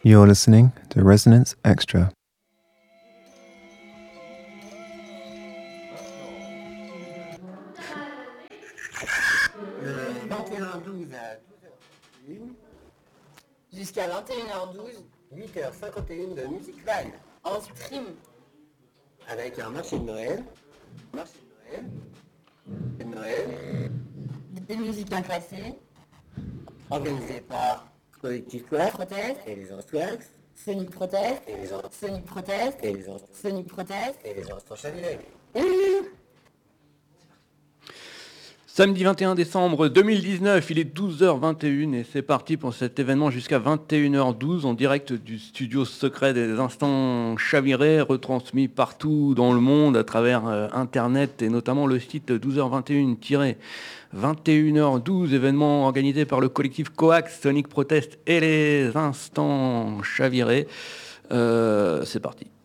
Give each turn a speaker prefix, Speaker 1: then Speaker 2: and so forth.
Speaker 1: You're listening to Resonance Extra.
Speaker 2: Le 21-12 à 12h01 jusqu'à 21h12, 8h51 de musique live en stream avec un marché de Noël, des musiques inclassées organisées par Collectif Protest et les autres Wax, Sonic Protest et les autres Sonic Protest et les autres Sonic Protest et les autres Chaviré.
Speaker 3: Samedi 21 décembre 2019, il est 12h21 et c'est parti pour cet événement jusqu'à 21h12 en direct du studio secret des Instants Chavirés, retransmis partout dans le monde à travers Internet et notamment le site 12h21-21h12, événement organisé par le collectif Coax, Sonic Protest et les Instants Chavirés. C'est parti.